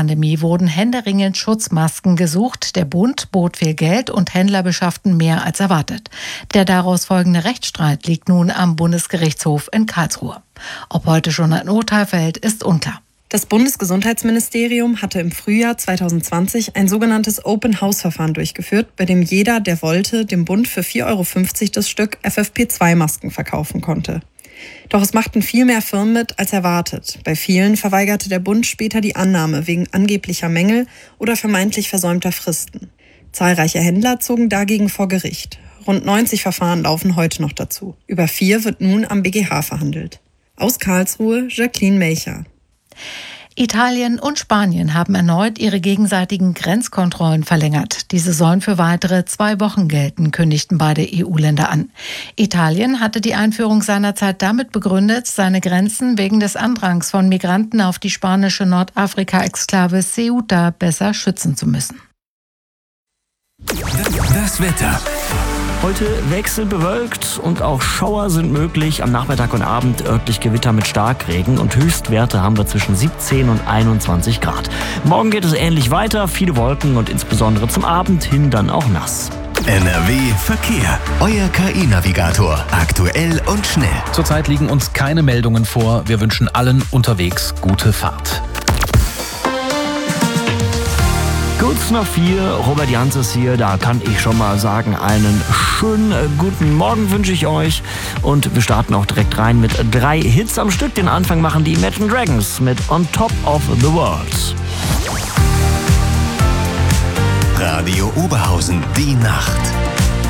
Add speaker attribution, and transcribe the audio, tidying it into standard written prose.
Speaker 1: Corona-Pandemie wurden händeringend Schutzmasken gesucht. Der Bund bot viel Geld und Händler beschafften mehr als erwartet. Der daraus folgende Rechtsstreit liegt nun am Bundesgerichtshof in Karlsruhe. Ob heute schon ein Urteil fällt, ist unklar.
Speaker 2: Das Bundesgesundheitsministerium hatte im Frühjahr 2020 ein sogenanntes Open-House-Verfahren durchgeführt, bei dem jeder, der wollte, dem Bund für 4,50 € das Stück FFP2-Masken verkaufen konnte. Doch es machten viel mehr Firmen mit als erwartet. Bei vielen verweigerte der Bund später die Annahme wegen angeblicher Mängel oder vermeintlich versäumter Fristen. Zahlreiche Händler zogen dagegen vor Gericht. Rund 90 Verfahren laufen heute noch dazu. Über 4 wird nun am BGH verhandelt. Aus Karlsruhe, Jacqueline Melcher.
Speaker 1: Italien und Spanien haben erneut ihre gegenseitigen Grenzkontrollen verlängert. Diese sollen für weitere 2 Wochen gelten, kündigten beide EU-Länder an. Italien hatte die Einführung seinerzeit damit begründet, seine Grenzen wegen des Andrangs von Migranten auf die spanische Nordafrika-Exklave Ceuta besser schützen zu müssen.
Speaker 3: Das Wetter. Heute wechselbewölkt und auch Schauer sind möglich. Am Nachmittag und Abend örtlich Gewitter mit Starkregen und Höchstwerte haben wir zwischen 17 und 21 Grad. Morgen geht es ähnlich weiter, viele Wolken und insbesondere zum Abend hin dann auch nass.
Speaker 4: NRW Verkehr. Euer KI-Navigator. Aktuell und schnell.
Speaker 5: Zurzeit liegen uns keine Meldungen vor. Wir wünschen allen unterwegs gute Fahrt.
Speaker 3: Kurz nach 4, Robert Jans ist hier, da kann ich schon mal sagen, einen schönen guten Morgen wünsche ich euch. Und wir starten auch direkt rein mit 3 Hits am Stück. Den Anfang machen die Imagine Dragons mit On Top of the World.
Speaker 4: Radio Oberhausen, die Nacht.